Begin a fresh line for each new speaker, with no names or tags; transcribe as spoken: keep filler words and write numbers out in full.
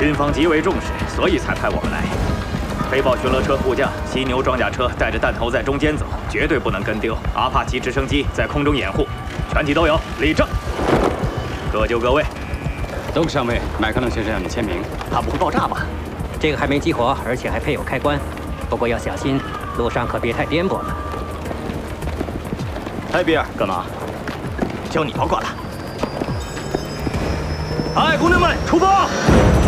军方极为重视，所以才派我们来。黑豹巡逻车护驾，犀牛装甲车带着弹头在中间走，绝对不能跟丢。阿帕奇直升机在空中掩护，全体都有，立正，各就各位。
都上尉，麦克伦先生让你签名。
它不会爆炸吧？
这个还没激活，而且还配有开关，不过要小心，路上可别太颠簸了。
哎，比尔，干嘛？交你保管了。哎，工人们，出发！